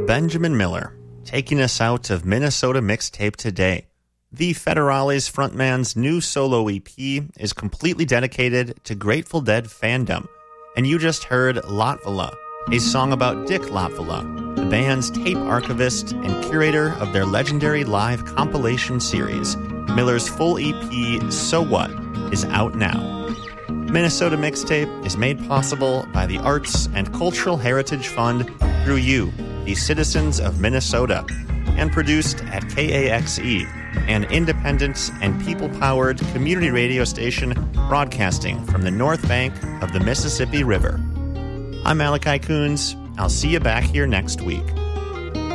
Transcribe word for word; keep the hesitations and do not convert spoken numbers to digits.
Benjamin Miller, taking us out of Minnesota Mixtape today. The Federales frontman's new solo E P is completely dedicated to Grateful Dead fandom, and you just heard Latvala, a song about Dick Latvala, the band's tape archivist and curator of their legendary live compilation series. Miller's full E P, So What, is out now. Minnesota Mixtape is made possible by the Arts and Cultural Heritage Fund through you, the citizens of Minnesota, and produced at K A X E, an independent and people-powered community radio station broadcasting from the north bank of the Mississippi River. I'm Malachi Coons. I'll see you back here next week.